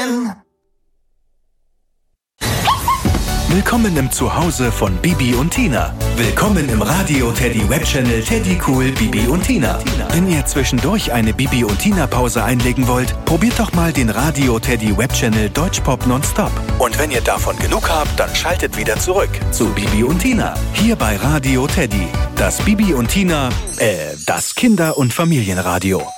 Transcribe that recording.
Fernsehen. Willkommen im Zuhause von Bibi und Tina. Willkommen im Radio Teddy Webchannel Teddy Cool Bibi und Tina. Wenn ihr zwischendurch eine Bibi und Tina Pause einlegen wollt, probiert doch mal den Radio Teddy Webchannel Deutschpop Nonstop. Und wenn ihr davon genug habt, dann schaltet wieder zurück zu Bibi und Tina. Hier bei Radio Teddy. Das Bibi und Tina, das Kinder- und Familienradio.